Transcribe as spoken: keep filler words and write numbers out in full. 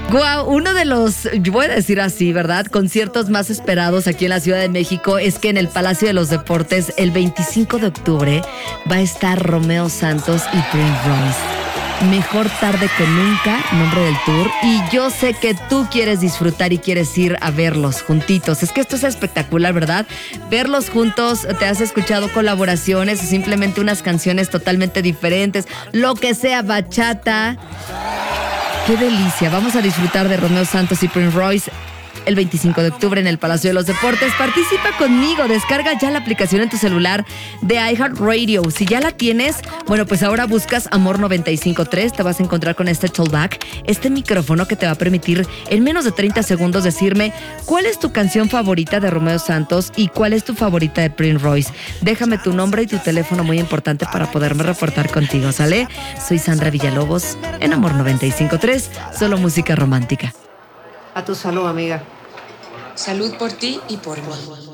Guau, uno de los, yo voy a decir así, ¿verdad? Conciertos más esperados aquí en la Ciudad de México es que en el Palacio de los Deportes el veinticinco de octubre va a estar Romeo Santos y Prince Royce. Mejor tarde que nunca, nombre del tour. Y yo sé que tú quieres disfrutar y quieres ir a verlos juntitos. Es que esto es espectacular, ¿verdad? Verlos juntos, te has escuchado colaboraciones o simplemente unas canciones totalmente diferentes. Lo que sea, bachata. ¡Qué delicia! Vamos a disfrutar de Romeo Santos y Prince Royce el veinticinco de octubre en el Palacio de los Deportes. Participa conmigo, descarga ya la aplicación en tu celular de iHeartRadio. Si ya la tienes, bueno, pues ahora buscas Amor noventa y cinco punto tres, te vas a encontrar con este tollback, este micrófono que te va a permitir en menos de treinta segundos decirme cuál es tu canción favorita de Romeo Santos y cuál es tu favorita de Prince Royce. Déjame tu nombre y tu teléfono, muy importante para poderme reportar contigo, ¿sale? Soy Sandra Villalobos en Amor noventa y cinco punto tres, solo música romántica. A tu salud, amiga. Salud por ti y por mí.